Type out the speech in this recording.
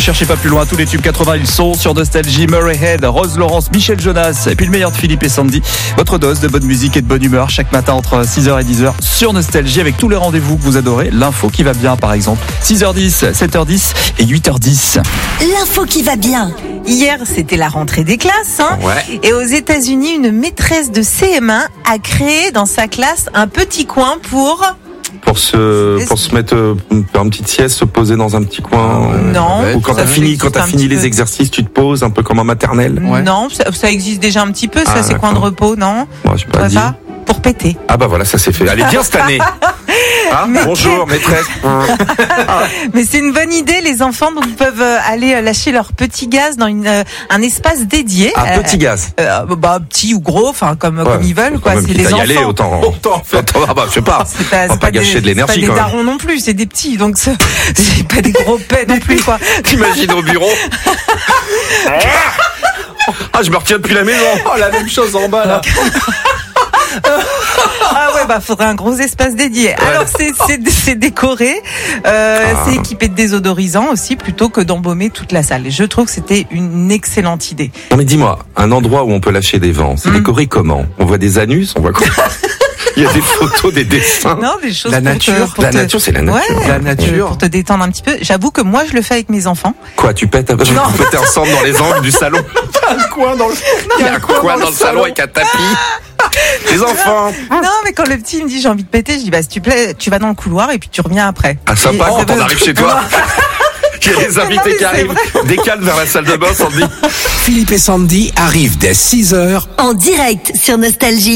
cherchez pas plus loin, tous les tubes 80 ils sont sur Nostalgie. Murray Head, Rose Laurence, Michel Jonas et puis le meilleur de Philippe et Sandy. Votre dose de bonne musique et de bonne humeur chaque matin entre 6h et 10h sur Nostalgie avec tous les rendez-vous que vous adorez. L'info qui va bien par exemple, 6h10, 7h10 et 8h10. L'info qui va bien. Hier, c'était la rentrée des classes. Ouais. Et aux États-Unis, une maîtresse de CM1 a créé dans sa classe un petit coin pour se mettre faire une petite sieste, se poser dans un petit coin. Non. Ou quand Ça t'as fini existe un les petit peu. exercices, tu te poses un peu comme en maternelle. Ouais. Non, ça existe déjà un petit peu, ça, Ah, c'est coin de d'accord. repos, non? Moi, je sais pas Ça dit. va pour péter. Ah bah voilà, ça c'est fait. Allez, bien cette année. Hein, Mais bonjour, maîtresse. Mais c'est une bonne idée, les enfants donc peuvent aller lâcher leur petit gaz dans un espace dédié. Un petit gaz. Petit ou gros, enfin comme Ouais, ils veulent quoi. Quand même, C'est quitte les à y enfants. aller, autant, je sais pas. C'est pas, On va pas gâcher de l'énergie, c'est quand pas même. des darons non plus, c'est des petits, donc c'est pas des gros pets non plus quoi. T'imagines au bureau. Ah, je me retiens depuis la maison. Oh, la même chose en bas là. Ah ouais, faudrait un gros espace dédié. Alors c'est décoré, c'est équipé de désodorisant aussi, plutôt que d'embaumer toute la salle. Et je trouve que c'était une excellente idée. Non mais dis-moi, un endroit où on peut lâcher des vents, c'est décoré comment? On voit des anus, on voit quoi? Il y a des photos, des dessins. Non, des choses La pour nature, te, la nature, c'est la nature. Ouais, La nature. pour te détendre un petit peu. J'avoue que moi je le fais avec mes enfants. Quoi, tu pètes ensemble dans les angles du salon? Il y a un coin dans le salon avec un tapis. Les enfants. Non, mais quand le petit me dit j'ai envie de péter, je dis s'il te plaît, tu vas dans le couloir et puis tu reviens après. Ah, sympa Et- quand on arrive chez toi. Il y a des invités qui arrivent, décalent vers la salle de bain, on dit. Philippe et Sandy arrivent dès 6h. En direct sur Nostalgie.